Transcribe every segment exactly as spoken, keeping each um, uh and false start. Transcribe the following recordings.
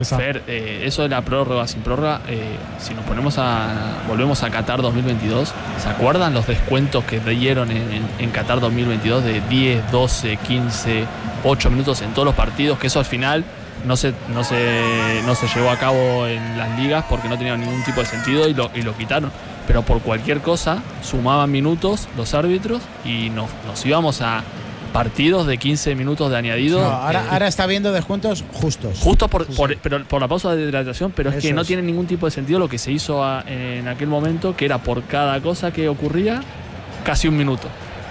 Fer, eh, eso de la prórroga sin prórroga, eh, si nos ponemos a volvemos a Qatar dos mil veintidós, ¿se acuerdan los descuentos que dieron en, en, en Qatar dos mil veintidós de diez, doce, quince, ocho minutos en todos los partidos? Que eso al final no se, no se, no se llevó a cabo en las ligas porque no tenía ningún tipo de sentido y lo, y lo quitaron. Pero por cualquier cosa sumaban minutos los árbitros y nos, nos íbamos a partidos de quince minutos de añadido. No, ahora, eh, ahora está viendo descuentos justos. Justo por, Sí, por, sí. pero por la pausa de hidratación, pero es Eso que no es. tiene ningún tipo de sentido lo que se hizo a, en aquel momento, que era por cada cosa que ocurría, casi un minuto.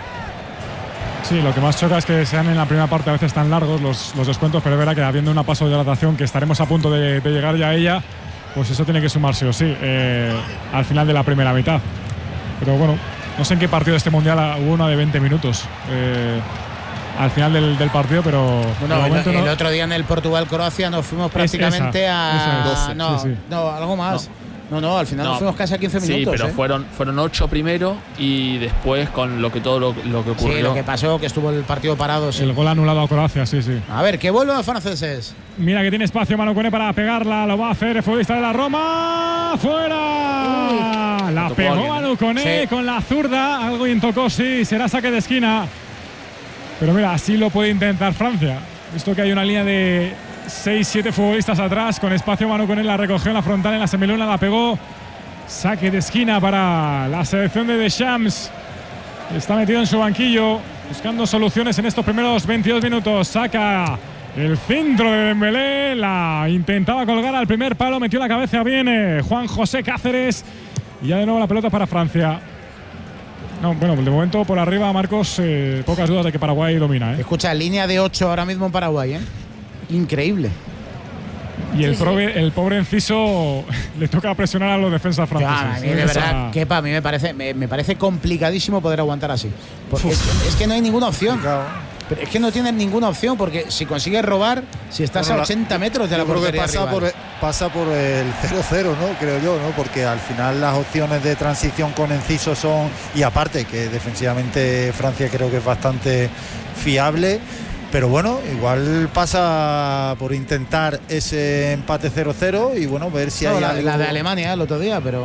Sí, lo que más choca es que sean en la primera parte a veces tan largos los, los descuentos, pero es verdad que habiendo una pausa de hidratación que estaremos a punto de, de llegar ya a ella, pues eso tiene que sumarse o sí, eh, al final de la primera mitad. Pero bueno, no sé en qué partido de este mundial hubo una de veinte minutos. Eh, al final del, del partido, pero Bueno, de el, momento el no. otro día en el Portugal-Croacia nos fuimos prácticamente esa, a… esa es. no, Sí, sí. no, algo más. No, no, al final No. nos fuimos casi a quince Sí, minutos. pero ¿eh? fueron, fueron ocho primero y después con lo que todo lo, lo que ocurrió. Sí, lo que pasó, que estuvo el partido parado. Sí. El gol anulado a Croacia, sí, sí. A ver, que vuelvan los franceses. Mira que tiene espacio Manu Koné para pegarla, lo va a hacer el futbolista de la Roma. ¡Fuera! Uy, la tocó pegó alguien. Manu Koné Sí. con la zurda, algo intocó, sí, será saque de esquina. Pero mira, así lo puede intentar Francia. Visto que hay una línea de seis siete futbolistas atrás, con espacio Manu Koné la recogió en la frontal, en la semiluna, la pegó. Saque de esquina para la selección de Deschamps. Está metido en su banquillo, buscando soluciones en estos primeros veintidós minutos. Saca el centro de Dembélé, la intentaba colgar al primer palo, metió la cabeza bien eh, Juan José Cáceres. Y ya de nuevo la pelota para Francia. No, bueno, de momento por arriba, Marcos, eh, pocas dudas de que Paraguay domina. ¿eh? Escucha, línea de ocho ahora mismo en Paraguay. ¿eh? Increíble. Y el, Sí, sí. pobre, el pobre Enciso le toca presionar a los defensas franceses. Ya, a mí de Esa- verdad, que para mí me parece, me, me parece complicadísimo poder aguantar así. Porque es, que, es que no hay ninguna opción. Pero es que no tienen ninguna opción, porque si consigues robar, si estás Bueno, a ochenta metros de la Yo creo que portería pasa rival. por, pasa por el cero cero, ¿no? Creo yo, ¿no? Porque al final las opciones de transición con Enciso son… Y aparte, que defensivamente Francia creo que es bastante fiable. Pero bueno, igual pasa por intentar ese empate cero cero y bueno, ver si No, hay la, algo… la de Alemania el otro día, pero…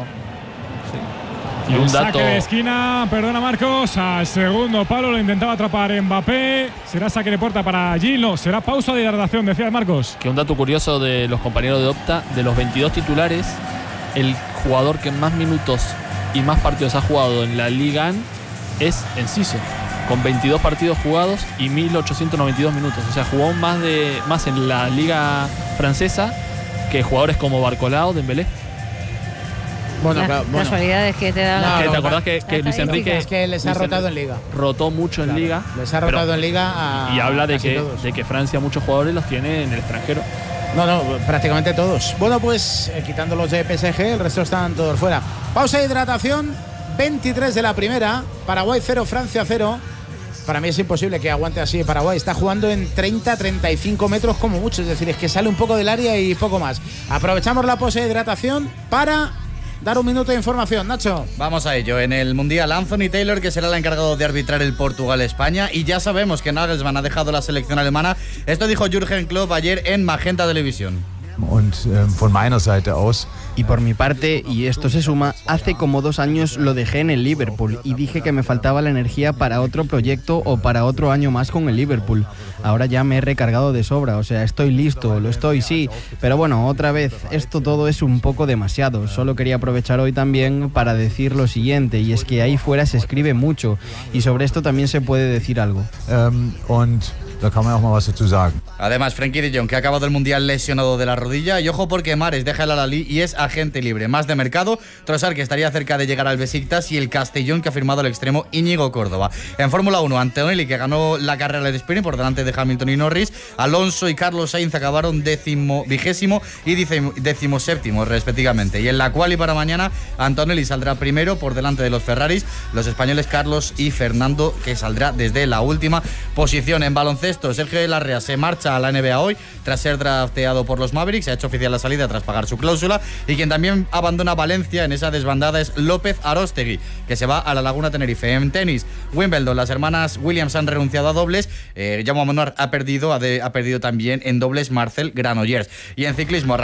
Y el un saque dato, de esquina, perdona Marcos, al segundo palo lo intentaba atrapar Mbappé. Será saque de puerta para Gil, no, será pausa de hidratación, decía Marcos. que un dato curioso de los compañeros de Opta, de los veintidós titulares, el jugador que más minutos y más partidos ha jugado en la Liga es Enciso, con veintidós partidos jugados y mil ochocientos noventa y dos minutos. O sea, jugó más, de, más en la Liga francesa que jugadores como Barcolao, Dembélé. Bueno, Las claro, bueno. casualidades que te dan. No, las- Que no, ¿Te acordás que, las que Luis estadísticas. Enrique Es que les ha Luis rotado Enrique en Liga. rotó mucho en Claro, Liga? Les ha pero- rotado en Liga a… Y habla de casi que, todos. de que Francia muchos jugadores los tiene en el extranjero. No, no, prácticamente todos. Bueno, pues eh, quitando los de P S G, el resto están todos fuera. Pausa de hidratación, veintitrés de la primera. Paraguay cero, Francia cero. Para mí es imposible que aguante así Paraguay. Está jugando en treinta, treinta y cinco metros como mucho. Es decir, es que sale un poco del área y poco más. Aprovechamos la pausa de hidratación para dar un minuto de información. Nacho. Vamos a ello. En el Mundial, Anthony Taylor, que será el encargado de arbitrar el Portugal-España. Y ya sabemos que Nagelsmann ha dejado la selección alemana. Esto dijo Jürgen Klopp ayer en Magenta Televisión. Und ähm, von meiner Seite aus. Y por mi parte, y esto se suma, hace como dos años lo dejé en el Liverpool y dije que me faltaba la energía para otro proyecto o para otro año más con el Liverpool. Ahora ya me he recargado de sobra, o sea, estoy listo, lo estoy, sí. Pero bueno, otra vez, esto todo es un poco demasiado. Solo quería aprovechar hoy también para decir lo siguiente, y es que ahí fuera se escribe mucho, y sobre esto también se puede decir algo. Ähm, und da kann man auch mal was dazu sagen. Además, Frenkie de Jong, que ha acabado el Mundial lesionado de la rodilla. Y ojo porque Mahrez deja el Al-Ahly y es agente libre. Más de mercado, Trossard, que estaría cerca de llegar al Besiktas, y el Castellón, que ha firmado el extremo Íñigo Córdoba. En Fórmula uno, Antonelli, que ganó la carrera del sprint por delante de Hamilton y Norris. Alonso y Carlos Sainz acabaron décimo, vigésimo y décimo, décimo séptimo, respectivamente. Y en la quali para mañana, Antonelli saldrá primero por delante de los Ferraris. Los españoles Carlos y Fernando, que saldrá desde la última posición. En baloncesto, baloncesto, Sergio de la Rea se marcha a la N B A hoy tras ser drafteado por los Mavericks. Se ha hecho oficial la salida tras pagar su cláusula. Y quien también abandona Valencia en esa desbandada es López Aróstegui, que se va a la Laguna Tenerife. En tenis, Wimbledon, las hermanas Williams han renunciado a dobles. Eh, Jaume Munar ha perdido, ha, de, ha perdido también en dobles Marcel Granollers. Y en ciclismo,